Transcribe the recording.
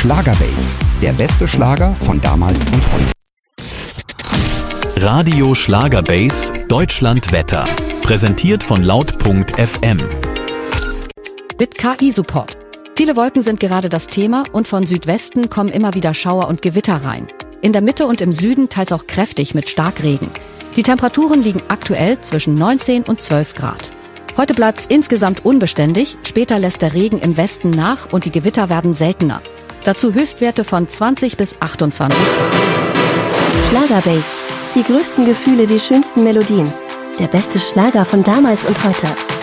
Schlagerbase, der beste Schlager von damals und heute. Radio Schlagerbase Deutschland Wetter. Präsentiert von laut.fm. Mit KI-Support. Viele Wolken sind gerade das Thema und von Südwesten kommen immer wieder Schauer und Gewitter rein. In der Mitte und im Süden teils auch kräftig mit Starkregen. Die Temperaturen liegen aktuell zwischen 19 und 12 Grad. Heute bleibt es insgesamt unbeständig, später lässt der Regen im Westen nach und die Gewitter werden seltener. Dazu Höchstwerte von 20 bis 28 Grad. Schlagerbase. Die größten Gefühle, die schönsten Melodien. Der beste Schlager von damals und heute.